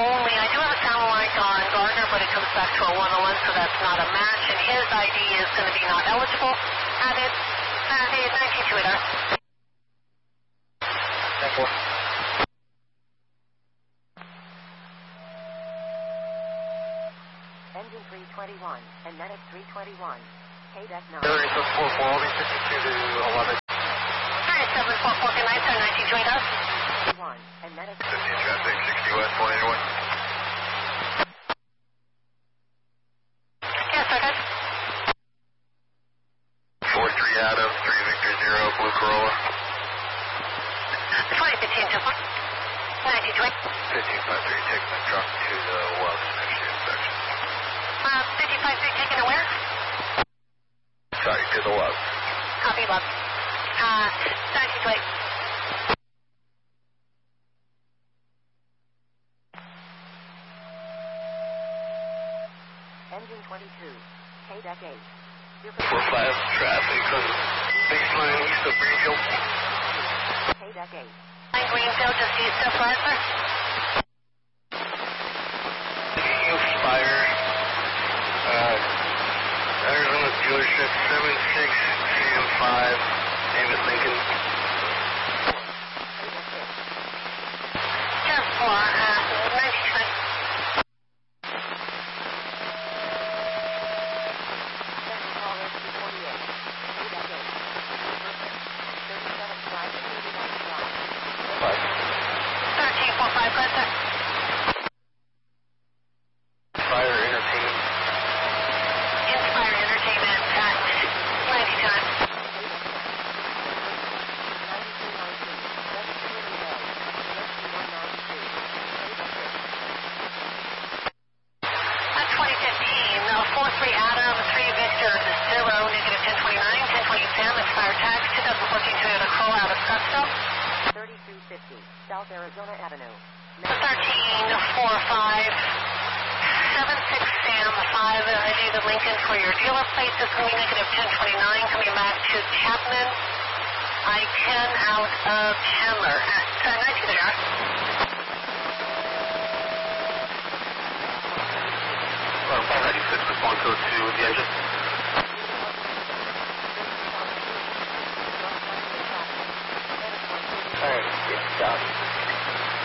only. I do have a sound like on Gardner, but it comes back to a 101, so that's not a match. And his ID is going to be not eligible. Added. Hey, 92 radar. 10-4. Engine 321, and Medic 321. KDEC 9. Hillary 744, I'll be 52 to 11. Alright, 744, good night, sir, 92 radar. 1, and Medic 15 traffic, 60 west, 181. Yes, sir, good. 43 Adam, 3 Victor 0, Blue Corolla. 2015, 10-4. 92 radar. 1553, taking the truck to the west, finish the inspection. 55-3, taking it where? Sorry, to the west. Copy, love. 92 radar. Engine 22, KDEC 8. 45 traffic on baseline east of Greenfield. KDEC 8. Greenfield, just east of Flagler. Spire, Arizona dealership 76CM5, name is Lincoln. Just for 92 radar. Second caller 248. KDEC 8. 37 Drive, 31 Drive. 1345, good, sir. Fire Entertainment. Inspire Entertainment at 90 time. 2015, 43 Adam, 3 Victor 0, negative 1029, 1020 Sam, expired tax, 2014 Toyota Corolla out of Scottsdale. 3250, South Arizona Avenue. 1345, 76 Sam, 5 David Lincoln for your dealer plate. This will be negative 1029, coming back to Chapman, I-10 out of Chandler at 92 there. Response code to the engine.